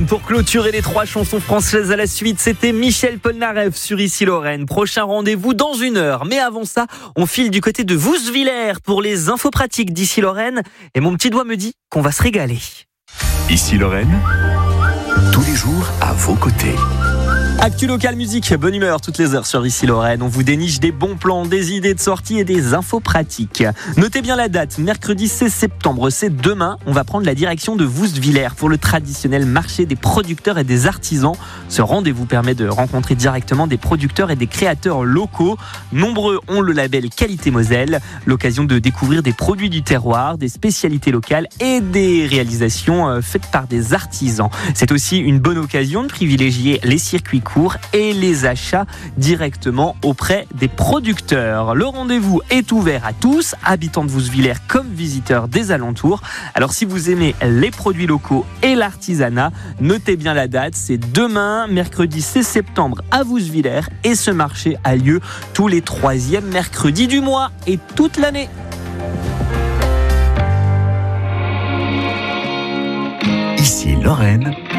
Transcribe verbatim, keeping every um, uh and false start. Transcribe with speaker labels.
Speaker 1: Lorraine. Pour clôturer les trois chansons françaises à la suite, c'était Michel Polnareff sur Ici Lorraine. Prochain rendez-vous dans une heure. Mais avant ça, on file du côté de Vousvillers pour les infos pratiques d'Ici Lorraine. Et mon petit doigt me dit qu'on va se régaler.
Speaker 2: Ici Lorraine, tous les jours à vos côtés.
Speaker 1: Actu local musique, bonne humeur toutes les heures sur Ici Lorraine. On vous déniche des bons plans, des idées de sortie et des infos pratiques. Notez bien la date, mercredi seize septembre, c'est demain. On va prendre la direction de Vousvillers pour le traditionnel marché des producteurs et des artisans. Ce rendez-vous permet de rencontrer directement des producteurs et des créateurs locaux. Nombreux ont le label Qualité Moselle, l'occasion de découvrir des produits du terroir, des spécialités locales et des réalisations faites par des artisans. C'est aussi une bonne occasion de privilégier les circuits courts et les achats directement auprès des producteurs. Le rendez-vous est ouvert à tous, habitants de Vousvillers comme visiteurs des alentours. Alors si vous aimez les produits locaux et l'artisanat, notez bien la date, c'est demain, mercredi seize septembre à Vousvillers, et ce marché a lieu tous les troisièmes mercredis du mois et toute l'année.
Speaker 2: Ici Lorraine,